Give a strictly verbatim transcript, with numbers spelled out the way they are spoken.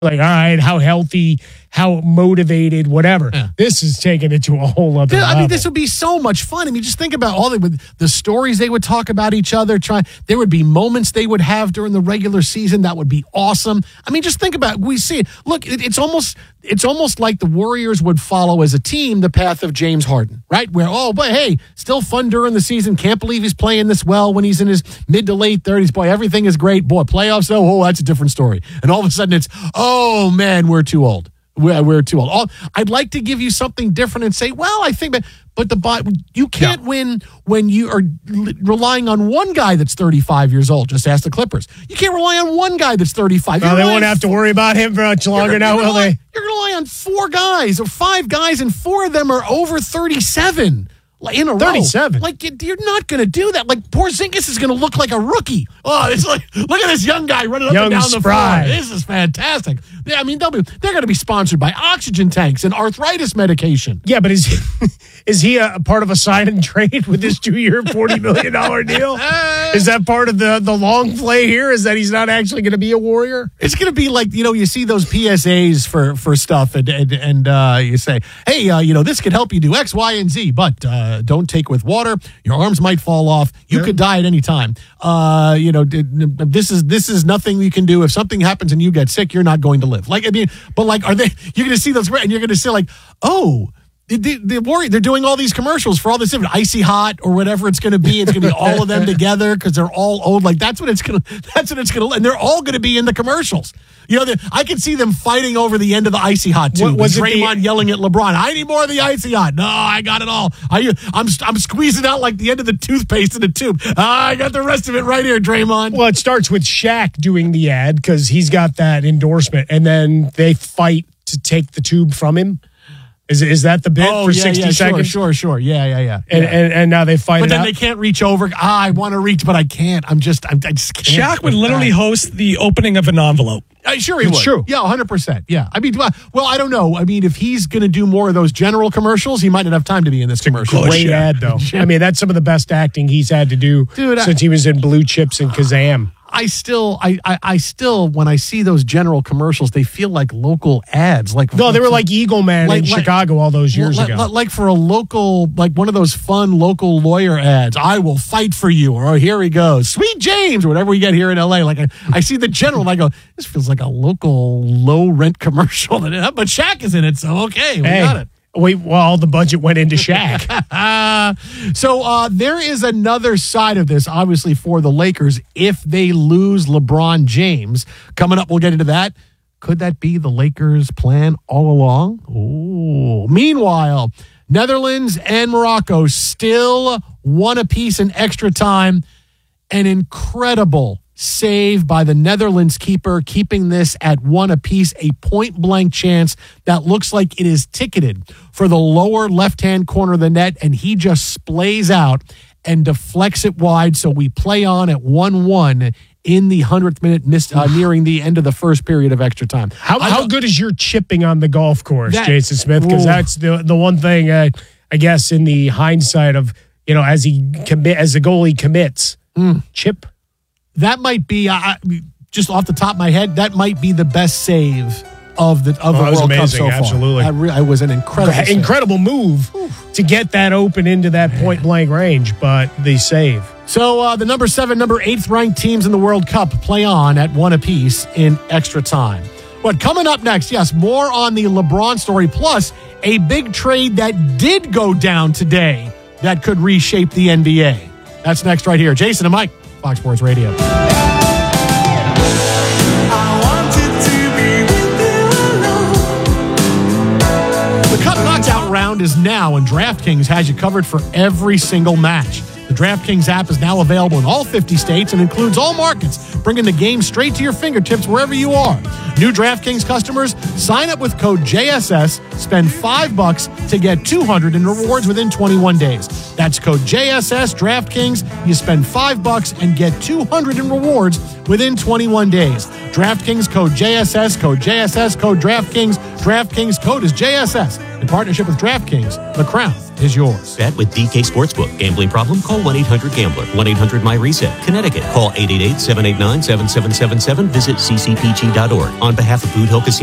Like, all right, how healthy, how motivated, whatever. Yeah. This is taking it to a whole other Dude, level. I mean, this would be so much fun. I mean, just think about all the the stories they would talk about each other. Try there would be moments they would have during the regular season that would be awesome. I mean, just think about it. We see it. Look, it, it's almost it's almost like the Warriors would follow as a team the path of James Harden, right? Where oh, but hey, still fun during the season. Can't believe he's playing this well when he's in his mid to late thirties. Boy, everything is great. Boy, playoffs. Oh, oh, that's a different story. And all of a sudden, it's oh man, we're too old. We're, we're too old. All, I'd like to give you something different and say, well, I think, but but the you can't yeah. win when you are l- relying on one guy that's thirty-five years old. Just ask the Clippers. You can't rely on one guy that's thirty-five. No, they won't have to worry about him for much longer now, will they? You're going to rely on four guys or five guys, and four of them are over thirty-seven. In a thirty-seven. Row. Like, you're not going to do that. Like, Porzingis is going to look like a rookie. Oh, it's like, look at this young guy running up young and down spry. the floor. This is fantastic. Yeah, I mean, they'll be, they're going to be sponsored by oxygen tanks and arthritis medication. Yeah, but is is he a, a part of a sign and trade with this two-year, forty million dollars deal? Is that part of the, the long play here? Is that he's not actually going to be a Warrior? It's going to be like, you know, you see those P S As for, for stuff, and and, and uh, you say, hey, uh, you know, this could help you do X, Y, and Z, but uh, don't take with water. Your arms might fall off. You yeah. could die at any time. Uh, you know, this is this is nothing you can do. If something happens and you get sick, you're not going to live. Like, I mean, but like, are they, you're going to see those, and you're going to say like, oh, The, the Warrior, they're doing all these commercials for all this different Icy Hot or whatever it's going to be. It's going to be all of them together because they're all old. Like that's what it's going to. That's what it's going to. And they're all going to be in the commercials. You know, I can see them fighting over the end of the Icy Hot too. What, was Draymond the, yelling at LeBron, "I need more of the Icy Hot." No, I got it all. I, I'm I'm squeezing out like the end of the toothpaste in the tube. Ah, I got the rest of it right here, Draymond. Well, it starts with Shaq doing the ad because he's got that endorsement, and then they fight to take the tube from him. Is is that the bit oh, for yeah, sixty yeah, seconds? Sure, sure, sure. Yeah, yeah, yeah. And, yeah. and and now they fight But it then out. they can't reach over. Ah, I want to reach, but I can't. I'm just, I'm, I just can't. Shaq would literally host the opening of an envelope. Uh, sure he it's would. True. Yeah, one hundred percent. Yeah. I mean, well, I don't know. I mean, if he's going to do more of those general commercials, he might not have time to be in this commercial. Great ad, though. I mean, that's some of the best acting he's had to do Dude, since I, he was in Blue Chips and Kazam. I still, I, I, I still, when I see those general commercials, they feel like local ads. Like no, they were like Eagle Man like, in like, Chicago all those years like, ago. Like for a local, like one of those fun local lawyer ads. I will fight for you, or oh, here he goes, Sweet James, or whatever we get here in L A. Like I, I see the general, and I go, this feels like a local low rent commercial. But Shaq is in it, so okay, we hey. got it. Wait, well, all the budget went into Shaq. uh, so uh, there is another side of this, obviously, for the Lakers. If they lose LeBron James, coming up, we'll get into that. Could that be the Lakers' plan all along? Ooh. Meanwhile, Netherlands and Morocco still one apiece in extra time. An incredible save by the Netherlands keeper, keeping this at one apiece, a point-blank chance that looks like it is ticketed for the lower left-hand corner of the net, and he just splays out and deflects it wide, so we play on at one one in the hundredth minute, missed, uh, nearing the end of the first period of extra time. How how good is your chipping on the golf course, that, Jason Smith? Because that's the the one thing, uh, I guess, in the hindsight of, you know, as he commit, as the goalie commits, mm. chip. That might be, uh, just off the top of my head, that might be the best save of the of oh, the World amazing. Cup so far. Absolutely. That re- it was an incredible save. Incredible move Oof. to get that open into that point-blank range, but the save. So uh, the number seven, number eighth ranked teams in the World Cup play on at one apiece in extra time. But coming up next, yes, more on the LeBron story, plus a big trade that did go down today that could reshape the N B A. That's next right here. Jason and Mike, Fox Sports Radio. The Cup Knockout round is now, and DraftKings has you covered for every single match. The DraftKings app is now available in all fifty states and includes all markets, bringing the game straight to your fingertips wherever you are. New DraftKings customers, sign up with code J S S, spend five bucks to get two hundred in rewards within twenty-one days. That's code J S S, DraftKings. You spend five bucks and get two hundred in rewards within twenty-one days. DraftKings code J S S, code J S S, code DraftKings. DraftKings code is J S S in partnership with DraftKings, the crown is yours. Bet with D K Sportsbook. Gambling problem? Call one eight hundred gambler. one eight hundred my reset. Connecticut. Call eight eight eight, seven eight nine, seven seven seven seven. Visit c c p g dot org. On behalf of Boot Hill Casino